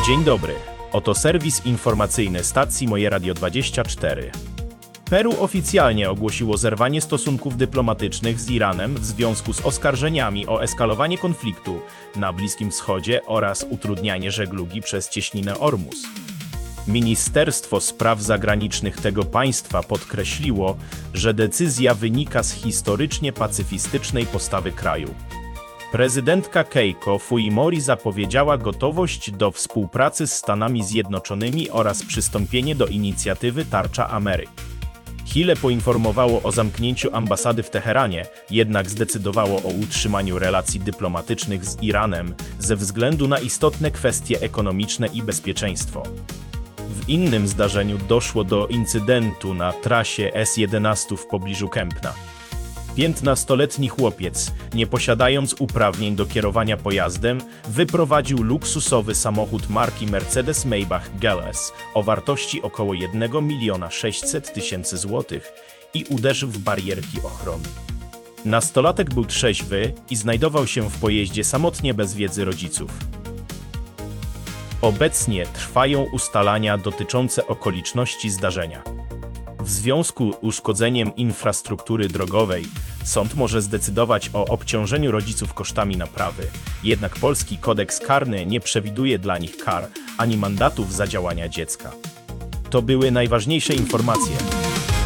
Dzień dobry, oto serwis informacyjny stacji Moje Radio 24. Peru oficjalnie ogłosiło zerwanie stosunków dyplomatycznych z Iranem w związku z oskarżeniami o eskalowanie konfliktu na Bliskim Wschodzie oraz utrudnianie żeglugi przez cieśninę Ormus. Ministerstwo Spraw Zagranicznych tego państwa podkreśliło, że decyzja wynika z historycznie pacyfistycznej postawy kraju. Prezydentka Keiko Fujimori zapowiedziała gotowość do współpracy z Stanami Zjednoczonymi oraz przystąpienie do inicjatywy Tarcza Ameryki. Chile poinformowało o zamknięciu ambasady w Teheranie, jednak zdecydowało o utrzymaniu relacji dyplomatycznych z Iranem ze względu na istotne kwestie ekonomiczne i bezpieczeństwo. W innym zdarzeniu doszło do incydentu na trasie S11 w pobliżu Kępna. 15-letni chłopiec, nie posiadając uprawnień do kierowania pojazdem, wyprowadził luksusowy samochód marki Mercedes-Maybach GLS o wartości około 1 600 000 złotych i uderzył w barierki ochrony. Nastolatek był trzeźwy i znajdował się w pojeździe samotnie bez wiedzy rodziców. Obecnie trwają ustalania dotyczące okoliczności zdarzenia. W związku z uszkodzeniem infrastruktury drogowej, sąd może zdecydować o obciążeniu rodziców kosztami naprawy, jednak polski kodeks karny nie przewiduje dla nich kar ani mandatów za działania dziecka. To były najważniejsze informacje.